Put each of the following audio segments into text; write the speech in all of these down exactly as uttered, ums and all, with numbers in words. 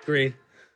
Agreed.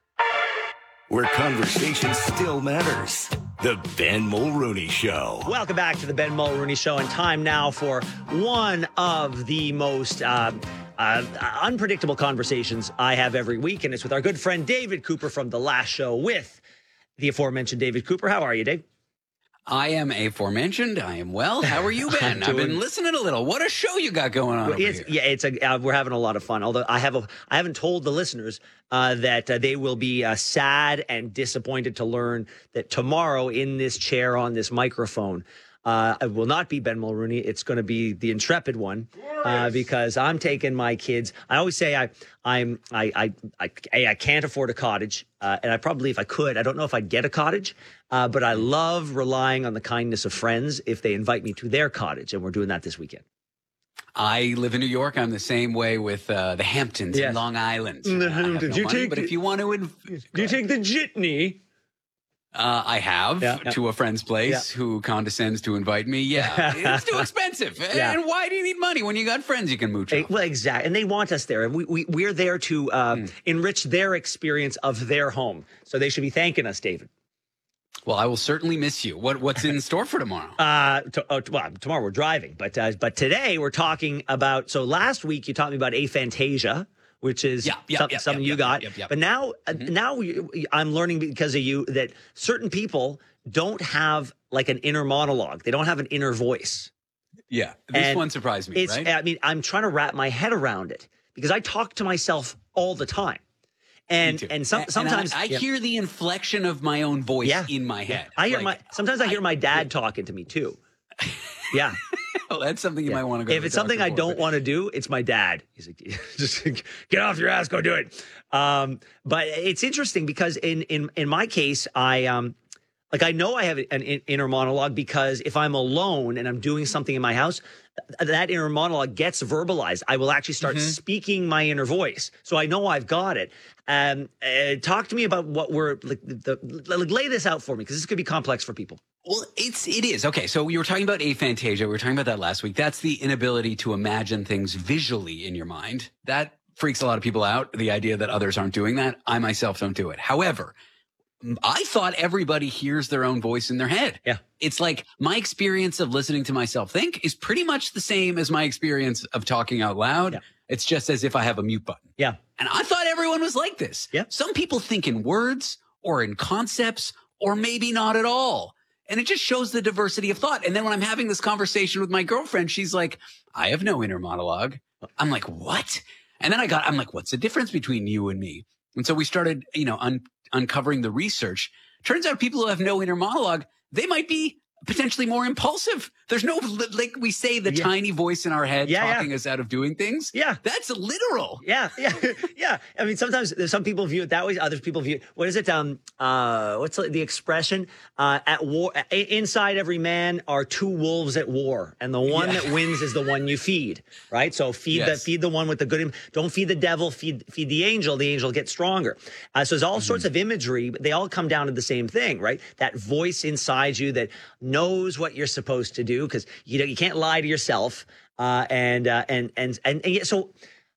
Where conversation still matters. The Ben Mulrooney Show. Welcome back to the Ben Mulrooney Show, and time now for one of the most uh, uh, unpredictable conversations I have every week, and it's with our good friend David Cooper from The Last Show with the aforementioned David Cooper. How are you, Dave? I am aforementioned. I am well. How are you, Ben? I've been listening a little. What a show you got going on over it's, here. Yeah, it's a uh, we're having a lot of fun. Although I have a I haven't told the listeners uh, that uh, they will be uh, sad and disappointed to learn that tomorrow in this chair on this microphone uh, it will not be Ben Mulrooney. It's going to be the intrepid one uh, because I'm taking my kids. I always say I I'm I I I, I, I can't afford a cottage, uh, and I probably if I could, I don't know if I'd get a cottage. Uh, but I love relying on the kindness of friends if they invite me to their cottage, and we're doing that this weekend. I live in New York. I'm the same way with uh, the Hamptons Yes. in Long Island. The Uh, I have Hamptons. no You money, take but the- if you want to, inv- Do you take the jitney? uh, I have Yeah, yeah. to a friend's place Yeah. who condescends to invite me. Yeah, it's too expensive. Yeah. And why do you need money when you got friends you can mooch Eh, off? Well, exactly. And they want us there. And we, we, we're there to uh, Mm. enrich their experience of their home. So they should be thanking us, David. Well, I will certainly miss you. What What's in store for tomorrow? Uh, to, oh, t- well, tomorrow we're driving, but uh, but today we're talking about. So last week you taught me about aphantasia, which is Yeah, yeah, some- yeah, something yeah, you yeah, got. yeah, yeah. But now, uh, Mm-hmm. now we, I'm learning because of you that certain people don't have like an inner monologue. They don't have an inner voice. Yeah, this And one surprised me, It's. right? I mean, I'm trying to wrap my head around it because I talk to myself all the time, and Me too. and some, And sometimes I, I yeah. hear the inflection of my own voice Yeah. in my head. I hear Like, my sometimes I hear my dad talking to me too. Yeah. well, that's something you Yeah. might want to go. If to the it's something doctor I for, don't but- want to do, it's my dad. He's like, just get off your ass, go do it. Um, but it's interesting because in in in my case, I um like I know I have an in- inner monologue because if I'm alone and I'm doing something in my house, th- that inner monologue gets verbalized. I will actually start Mm-hmm. speaking my inner voice, so I know I've got it. Um, uh, talk to me about what we're like. The, the like, lay this out for me because this could be complex for people. Well, it's it is okay. So you were talking about aphantasia. We were talking about that last week. That's the inability to imagine things visually in your mind. That freaks a lot of people out. The idea that others aren't doing that. I myself don't do it. However, I thought everybody hears their own voice in their head. Yeah. It's like my experience of listening to myself think is pretty much the same as my experience of talking out loud. Yeah. It's just as if I have a mute button. Yeah. And I thought everyone was like this. Yeah. Some people think in words or in concepts or maybe not at all. And it just shows the diversity of thought. And then when I'm having this conversation with my girlfriend, she's like, I have no inner monologue. I'm like, what? And then I got, I'm like, what's the difference between you and me? And so we started, you know, un- uncovering the research. Turns out people who have no inner monologue, they might be potentially more impulsive. There's no, like we say, the Yeah. tiny voice in our head Yeah, yeah. talking us out of doing things. Yeah. That's literal. Yeah, yeah, yeah. I mean, sometimes there's some people view it that way. Other people view it. What is it? Um, uh, what's the the expression? Uh, at war, a- inside every man are two wolves at war, and the one Yeah. that wins is the one you feed. Right. So feed the Yes. feed the one with the good. im- Don't feed the devil. Feed feed the angel. The angel gets stronger. Uh, so there's all sorts of imagery, but they all come down to the same thing, right? That voice inside you that knows what you're supposed to do because you know you can't lie to yourself. Uh, and, uh, and and and and yet so.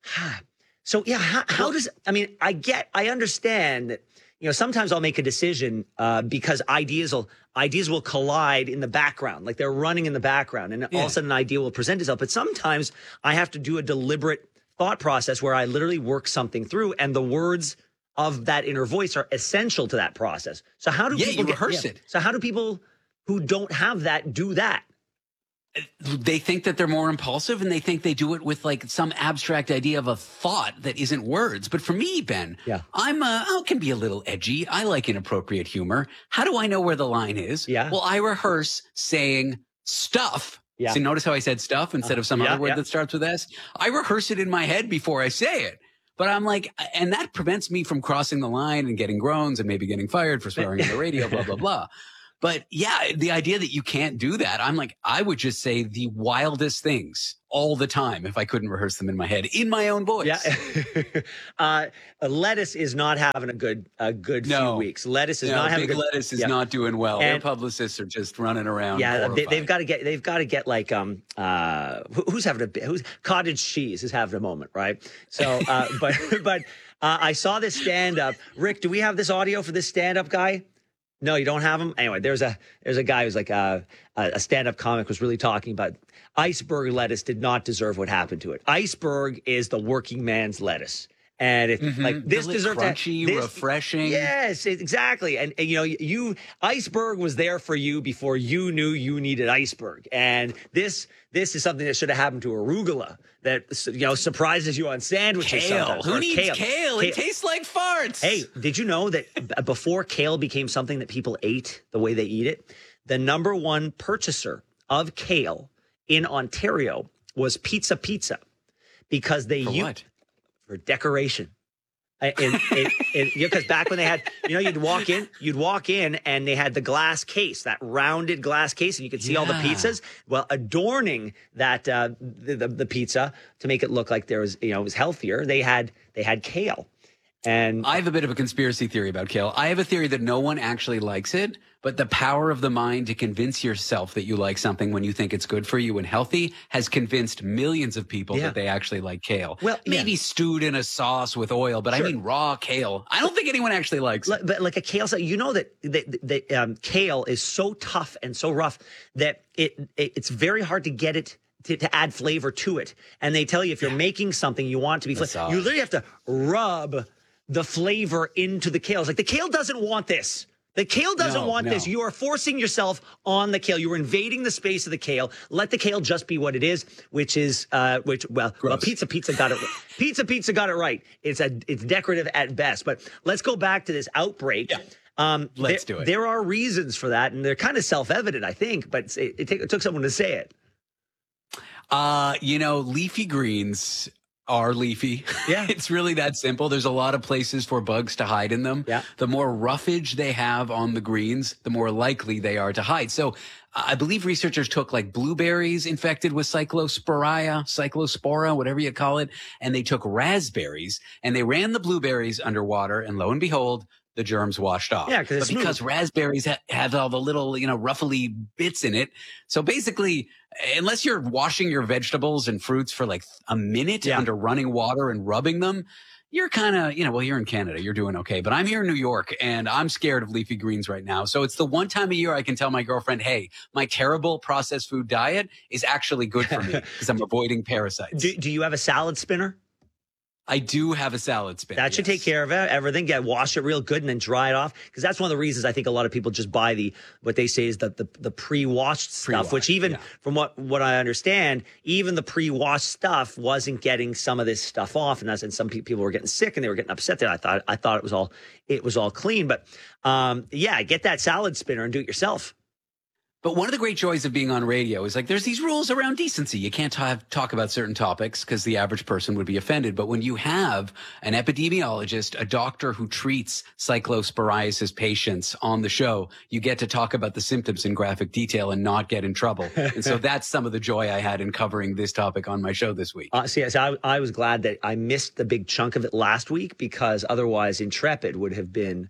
So yeah, how, how does I mean? I get, I understand that you know sometimes I'll make a decision uh, because ideas will ideas will collide in the background, like they're running in the background, and all of Yeah. a sudden an idea will present itself. But sometimes I have to do a deliberate thought process where I literally work something through, and the words of that inner voice are essential to that process. So how do Yeah, people you get- rehearse it. So how do people who don't have that do that? They think that they're more impulsive and they think they do it with like some abstract idea of a thought that isn't words. But for me, Ben, Yeah. I'm, uh, I can be a little edgy. I like inappropriate humor. How do I know where the line is? Yeah. Well, I rehearse saying stuff. Yeah. So notice how I said stuff instead of some yeah, other word yeah. that starts with S? I rehearse it in my head before I say it. But I'm like, and that prevents me from crossing the line and getting groans and maybe getting fired for swearing on the radio, blah, blah, blah. But yeah, the idea that you can't do that, I'm like, I would just say the wildest things all the time if I couldn't rehearse them in my head in my own voice. Yeah. uh, lettuce is not having a good a good No. few weeks. Lettuce is No, not having big a good, lettuce is yeah. not doing well. And- Their publicists are just running around. Yeah, they, horrified. they've got to get. They've got to get like um uh who- who's having a who's cottage cheese is having a moment, right? So, uh, but but uh, I saw this stand up. Rick, do we have this audio for this stand up guy? No, you don't have him. Anyway, there's a there's a guy who's like a a stand up comic was really talking about iceberg lettuce did not deserve what happened to it. Iceberg is the working man's lettuce. And it's Mhm. like this Isn't it deserves crunchy, this- refreshing. Yes, it- exactly. And, and you know, you iceberg was there for you before you knew you needed iceberg. And this this is something that should have happened to arugula that you know surprises you on sandwiches. Kale. sometimes. Who Or needs kale? It tastes like farts. Hey, did you know that b- before kale became something that people ate the way they eat it, the number one purchaser of kale in Ontario was Pizza Pizza because they For u- what? for decoration. And, and, and, you know, because back when they had, you know, you'd walk in, you'd walk in, and they had the glass case, that rounded glass case, and you could see all the Yeah. pizzas. Well, adorning that uh, the, the the pizza to make it look like there was, you know, it was healthier. They had they had kale, and I have a bit of a conspiracy theory about kale. I have a theory that no one actually likes it, but the power of the mind to convince yourself that you like something when you think it's good for you and healthy has convinced millions of people Yeah. that they actually like kale. Well, maybe yeah. stewed in a sauce with oil, but Sure. I mean raw kale. I don't think anyone actually likes it. Like- but like a kale, so you know that that, that um, kale is so tough and so rough that it, it it's very hard to get it to, to add flavor to it. And they tell you if you're making something you want it to be flavor, sauce. you literally have to rub the flavor into the kale. It's like the kale doesn't want this. The kale doesn't No, want no. this. You are forcing yourself on the kale. You are invading the space of the kale. Let the kale just be what it is, which is, uh, which well, well, Gross. pizza, pizza got it. Pizza, pizza got it right. It's a, it's decorative at best. But let's go back to this outbreak. Yeah. Um, Let's there, do it. There are reasons for that, and they're kind of self-evident, I think. But it, it, take, it took someone to say it. Uh, you know, leafy greens are leafy. Yeah. It's really that simple. There's a lot of places for bugs to hide in them. Yeah. The more roughage they have on the greens, the more likely they are to hide. So uh, I believe researchers took like blueberries infected with cyclosporia, cyclospora, whatever you call it, and they took raspberries and they ran the blueberries underwater, and lo and behold, the germs washed off. Yeah, 'cause it's but because smooth. raspberries ha- have all the little, you know, ruffly bits in it. So basically, unless you're washing your vegetables and fruits for like a minute Yeah. under running water and rubbing them, you're kind of, you know, well, you're in Canada, you're doing okay. But I'm here in New York and I'm scared of leafy greens right now. So it's the one time a year I can tell my girlfriend, hey, my terrible processed food diet is actually good for me because I'm avoiding parasites. Do, do you have a salad spinner? I do have a salad spinner. That should yes. take care of it, everything. Yeah, wash it real good and then dry it off. Because that's one of the reasons I think a lot of people just buy the what they say is the the, the pre-washed stuff. Pre-washed, which even yeah. from what what I understand, even the pre-washed stuff wasn't getting some of this stuff off, and that's and some pe- people were getting sick and they were getting upset. That I thought I thought it was all it was all clean, but um, yeah, get that salad spinner and do it yourself. But one of the great joys of being on radio is like there's these rules around decency. You can't have, talk about certain topics because the average person would be offended. But when you have an epidemiologist, a doctor who treats cyclosporiasis patients on the show, you get to talk about the symptoms in graphic detail and not get in trouble. And so that's some of the joy I had in covering this topic on my show this week. Uh, see, so I, I was glad that I missed the big chunk of it last week because otherwise Intrepid would have been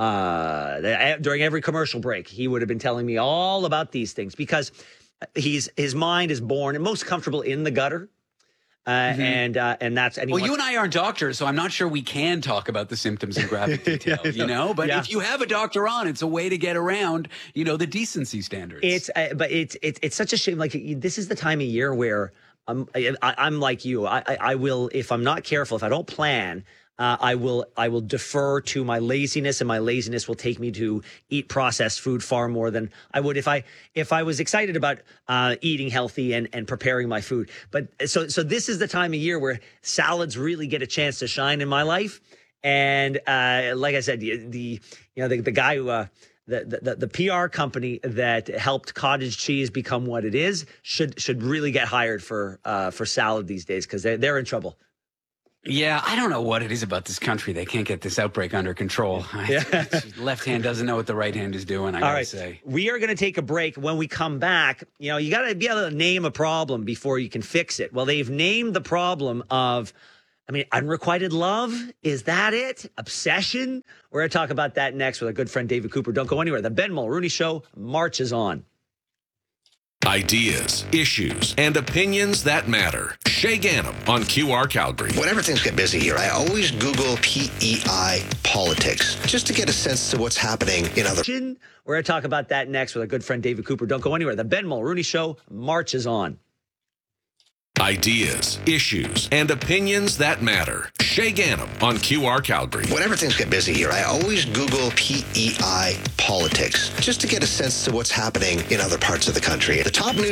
uh, the- during every commercial break. He would have been telling me all about these things because he's his mind is born and most comfortable in the gutter, uh, and uh, and that's and he Well, wants- you and I aren't doctors, so I'm not sure we can talk about the symptoms in graphic detail, Yeah, you know? But yeah. if you have a doctor on, it's a way to get around, you know, the decency standards. It's uh, but it's it's it's such a shame. Like you- this is the time of year where I'm I, I'm like you. I, I I will if I'm not careful, if I don't plan. Uh, I will I will defer to my laziness, and my laziness will take me to eat processed food far more than I would if I if I was excited about uh, eating healthy and, and preparing my food. But so so this is the time of year where salads really get a chance to shine in my life. And uh, like I said, the, the you know the, the guy who uh, the, the the P R company that helped cottage cheese become what it is should should really get hired for uh, for salad these days because they're they're in trouble. Yeah, I don't know what it is about this country. They can't get this outbreak under control. Yeah. Left hand doesn't know what the right hand is doing, I gotta All right. say. We are going to take a break. When we come back, you know, you got to be able to name a problem before you can fix it. Well, they've named the problem of, I mean, unrequited love. Is that it? Obsession? We're going to talk about that next with our good friend David Cooper. Don't go anywhere. The Ben Mulrooney Show marches on. Ideas, issues, and opinions that matter. Shay Ganem on Q R Calgary. Whenever things get busy here, I always Google P E I politics just to get a sense to what's happening in other. We're going to talk about that next with our good friend David Cooper. Don't go anywhere. The Ben Mulrooney Show marches on. Ideas, issues, and opinions that matter. Shay Ganem on Q R Calgary. Whenever things get busy here, I always Google P E I politics just to get a sense to what's happening in other parts of the country. The top news